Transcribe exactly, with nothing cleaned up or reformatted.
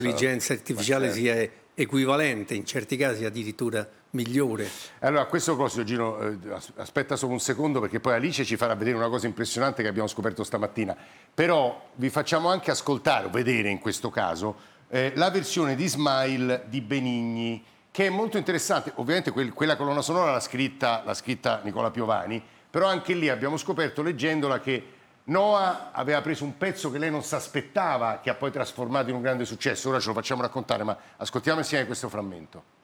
l'intelligenza artificiale sia equivalente, in certi casi addirittura migliore. Allora, a questo proposito, Gino, eh, aspetta solo un secondo, perché poi Alice ci farà vedere una cosa impressionante che abbiamo scoperto stamattina. Però vi facciamo anche ascoltare, o vedere in questo caso, eh, la versione di Smile di Benigni, che è molto interessante. Ovviamente quel, quella colonna sonora l'ha scritta, l'ha scritta Nicola Piovani, però anche lì abbiamo scoperto, leggendola, che Noah aveva preso un pezzo che lei non si aspettava, che ha poi trasformato in un grande successo. Ora ce lo facciamo raccontare, ma ascoltiamo insieme questo frammento.